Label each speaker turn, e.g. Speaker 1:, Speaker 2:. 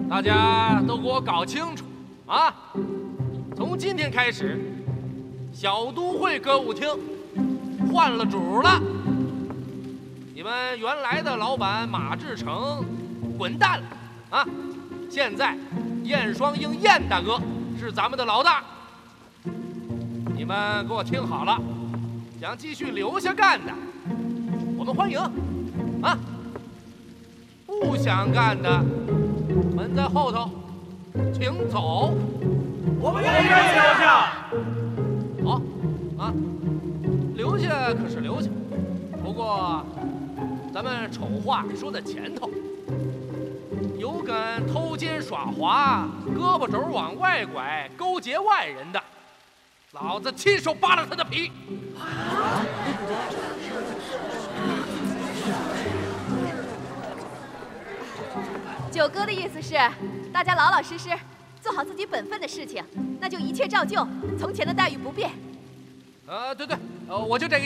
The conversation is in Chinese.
Speaker 1: 大家都给我搞清楚啊！从今天开始，小都会歌舞厅换了主了。你们原来的老板马志成滚蛋了啊！现在燕双鹰燕大哥是咱们的老大。你们给我听好了，想继续留下干的，我们欢迎啊！不想干的，门在后头，请走。
Speaker 2: 我们愿意留下。
Speaker 1: 好，啊，留下可是留下，不过咱们丑话说在前头，有敢偷奸耍滑、胳膊肘往外拐、勾结外人的，老子亲手扒了他的皮。
Speaker 3: 九哥的意思是，大家老老实实做好自己本分的事情，那就一切照旧，从前的待遇不变。
Speaker 1: 对，我就这个意思。